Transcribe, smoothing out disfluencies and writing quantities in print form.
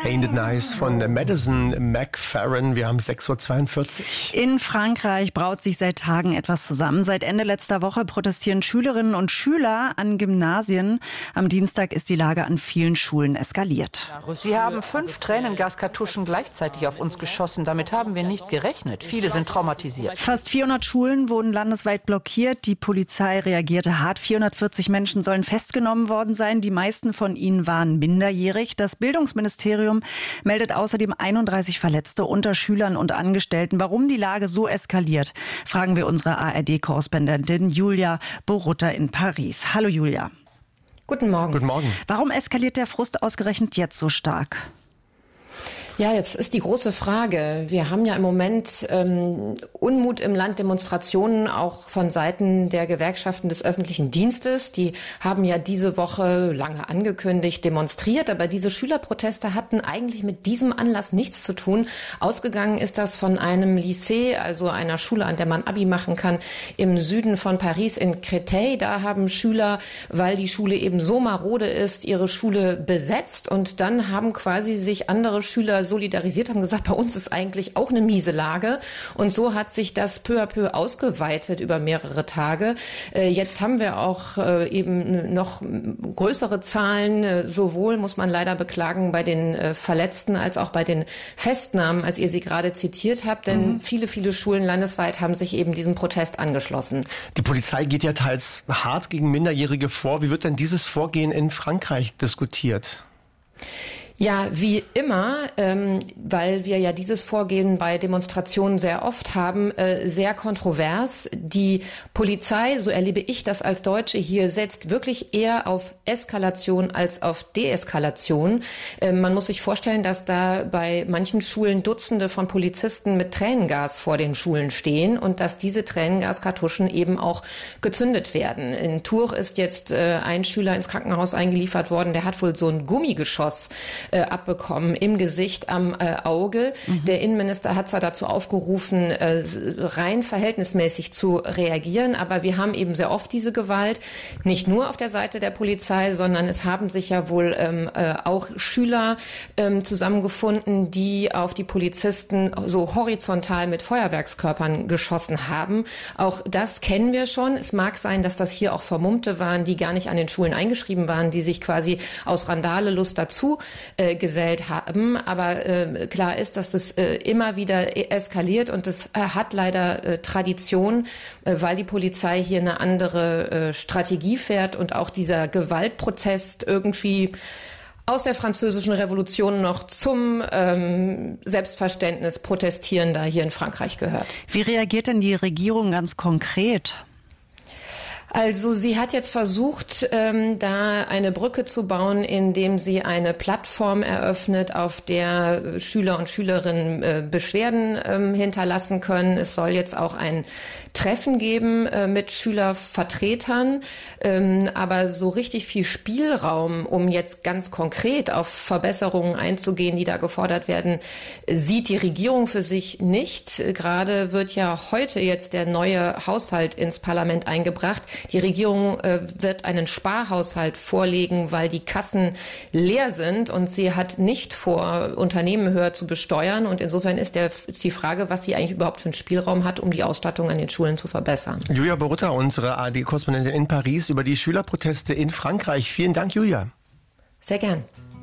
Ain't It Nice von Madison McFerrin. Wir haben 6:42 Uhr. In Frankreich braut sich seit Tagen etwas zusammen. Seit Ende letzter Woche protestieren Schülerinnen und Schüler an Gymnasien. Am Dienstag ist die Lage an vielen Schulen eskaliert. Sie haben 5 Tränengaskartuschen gleichzeitig auf uns geschossen. Damit haben wir nicht gerechnet. Viele sind traumatisiert. Fast 400 Schulen wurden landesweit blockiert. Die Polizei reagierte hart. 440 Menschen sollen festgenommen worden sein. Die meisten von ihnen waren minderjährig. Das Bildungsministerium meldet außerdem 31 Verletzte unter Schülern und Angestellten. Warum die Lage so eskaliert, fragen wir unsere ARD-Korrespondentin Julia Borutta in Paris. Hallo Julia. Guten Morgen. Guten Morgen. Warum eskaliert der Frust ausgerechnet jetzt so stark? Ja, jetzt ist die große Frage. Wir haben ja im Moment Unmut im Land, Demonstrationen auch von Seiten der Gewerkschaften des öffentlichen Dienstes. Die haben ja diese Woche lange angekündigt, demonstriert. Aber diese Schülerproteste hatten eigentlich mit diesem Anlass nichts zu tun. Ausgegangen ist das von einem Lycée, also einer Schule, an der man Abi machen kann, im Süden von Paris in Créteil. Da haben Schüler, weil die Schule eben so marode ist, ihre Schule besetzt. Und dann haben quasi sich andere Schüler solidarisiert, haben gesagt, bei uns ist eigentlich auch eine miese Lage. Und so hat sich das peu à peu ausgeweitet über mehrere Tage. Jetzt haben wir auch eben noch größere Zahlen, sowohl, muss man leider beklagen, bei den Verletzten als auch bei den Festnahmen, als ihr sie gerade zitiert habt. Denn viele Schulen landesweit haben sich eben diesem Protest angeschlossen. Die Polizei geht ja teils hart gegen Minderjährige vor. Wie wird denn dieses Vorgehen in Frankreich diskutiert? Ja, wie immer, weil wir ja dieses Vorgehen bei Demonstrationen sehr oft haben, sehr kontrovers. Die Polizei, so erlebe ich das als Deutsche hier, setzt wirklich eher auf Eskalation als auf Deeskalation. Man muss sich vorstellen, dass da bei manchen Schulen Dutzende von Polizisten mit Tränengas vor den Schulen stehen und dass diese Tränengaskartuschen eben auch gezündet werden. In Tours ist jetzt ein Schüler ins Krankenhaus eingeliefert worden, der hat wohl so ein Gummigeschoss abbekommen im Gesicht, am Auge. Der Innenminister hat zwar dazu aufgerufen, rein verhältnismäßig zu reagieren, aber wir haben eben sehr oft diese Gewalt, nicht nur auf der Seite der Polizei, sondern es haben sich ja wohl auch Schüler zusammengefunden, die auf die Polizisten so horizontal mit Feuerwerkskörpern geschossen haben. Auch das kennen wir schon. Es mag sein, dass das hier auch Vermummte waren, die gar nicht an den Schulen eingeschrieben waren, die sich quasi aus Randale-Lust dazu gesellt haben. Aber klar ist, dass es immer wieder eskaliert und es hat leider Tradition, weil die Polizei hier eine andere Strategie fährt und auch dieser Gewaltprotest irgendwie aus der Französischen Revolution noch zum Selbstverständnis Protestierender hier in Frankreich gehört. Wie reagiert denn die Regierung ganz konkret? Also sie hat jetzt versucht, da eine Brücke zu bauen, indem sie eine Plattform eröffnet, auf der Schüler und Schülerinnen Beschwerden hinterlassen können. Es soll jetzt auch ein Treffen geben mit Schülervertretern, aber so richtig viel Spielraum, um jetzt ganz konkret auf Verbesserungen einzugehen, die da gefordert werden, sieht die Regierung für sich nicht. Gerade wird ja heute jetzt der neue Haushalt ins Parlament eingebracht. Die Regierung wird einen Sparhaushalt vorlegen, weil die Kassen leer sind und sie hat nicht vor, Unternehmen höher zu besteuern. Und insofern ist die Frage, was sie eigentlich überhaupt für einen Spielraum hat, um die Ausstattung an den Schulen zu verbessern. Julia Borutta, unsere ARD-Korrespondentin in Paris, über die Schülerproteste in Frankreich. Vielen Dank, Julia. Sehr gern.